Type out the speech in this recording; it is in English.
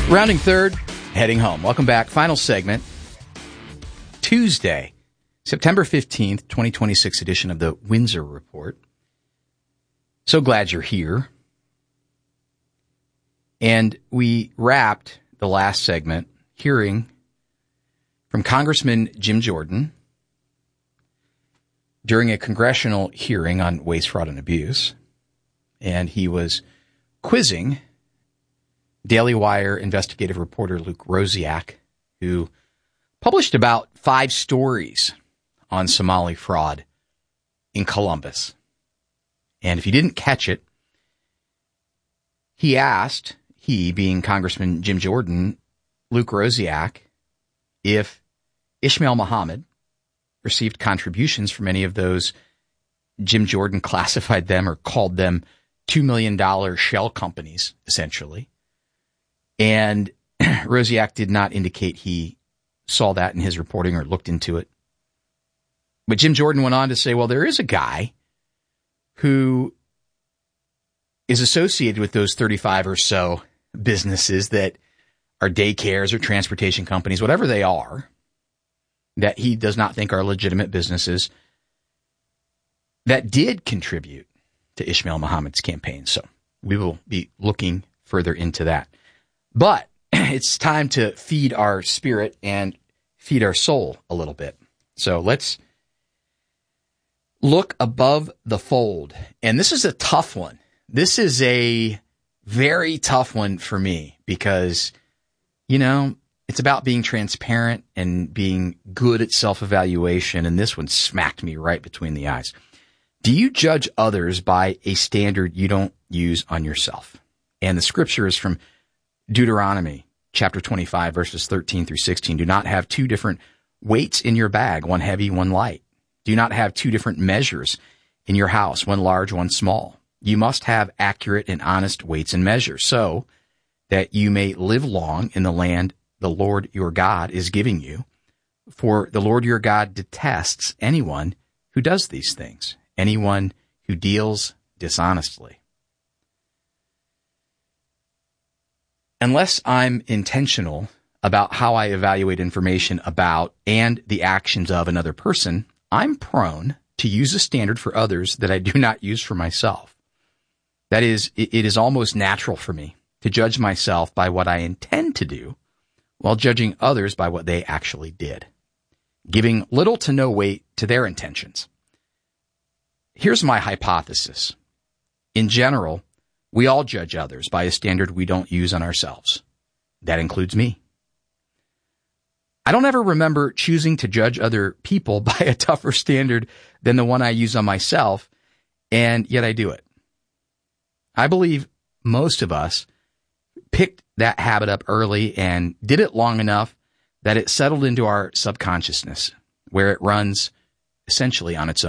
Rounding third, heading home. Welcome back. Final segment. Tuesday, September 15th, 2026 edition of the Windsor Report. So glad you're here. And we wrapped the last segment hearing from Congressman Jim Jordan during a congressional hearing on waste, fraud, and abuse. And he was quizzing Daily Wire investigative reporter Luke Rosiak, who published about 5 stories on Somali fraud in Columbus. And if you didn't catch it, he asked, he being Congressman Jim Jordan, Luke Rosiak, if Ishmael Muhammad received contributions from any of those. Jim Jordan classified them or called them $2 million shell companies, essentially. And Rosiak did not indicate he saw that in his reporting or looked into it. But Jim Jordan went on to say, well, there is a guy who is associated with those 35 or so businesses that are daycares or transportation companies, whatever they are, that he does not think are legitimate businesses that did contribute to Ishmael Muhammad's campaign. So we will be looking further into that. But it's time to feed our spirit and feed our soul a little bit. So let's look above the fold. And this is a tough one. This is a very tough one for me because, you know, it's about being transparent and being good at self-evaluation. And this one smacked me right between the eyes. Do you judge others by a standard you don't use on yourself? And the scripture is from Deuteronomy chapter 25, verses 13 through 16. Do not have 2 different weights in your bag, one heavy, one light. Do not have 2 different measures in your house, one large, one small. You must have accurate and honest weights and measures so that you may live long in the land the Lord your God is giving you. For the Lord your God detests anyone who does these things, anyone who deals dishonestly. Unless I'm intentional about how I evaluate information about and the actions of another person, I'm prone to use a standard for others that I do not use for myself. That is, it is almost natural for me to judge myself by what I intend to do while judging others by what they actually did, giving little to no weight to their intentions. Here's my hypothesis. In general, we all judge others by a standard we don't use on ourselves. That includes me. I don't ever remember choosing to judge other people by a tougher standard than the one I use on myself, and yet I do it. I believe most of us picked that habit up early and did it long enough that it settled into our subconsciousness, where it runs essentially on its own.